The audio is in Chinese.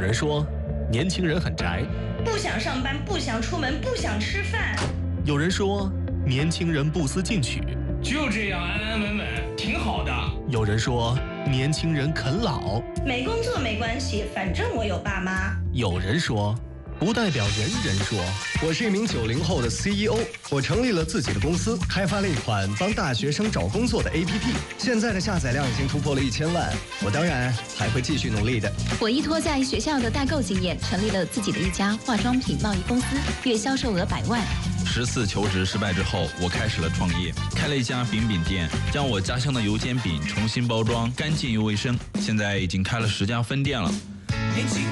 人说，年轻人很宅， 不想上班，不想出门，不想吃饭。 有人说，年轻人不思进取， 就这样安安稳稳，挺好的。 有人说，年轻人啃老， 没工作没关系，反正我有爸妈。 有人说，不代表人人说。 我是一名90后的 CEO， 我成立了自己的公司，开发了一款帮大学生找工作的 APP， 现在的下载量已经突破了1000万。我当然还会继续努力的。 我依托在学校的代购经验，成立了自己的一家化妆品贸易公司，月销售额100万。 10次求职失败之后，我开始了创业，开了一家饼饼店，将我家乡的油煎饼重新包装，干净又卫生。现在已经开了10家分店了。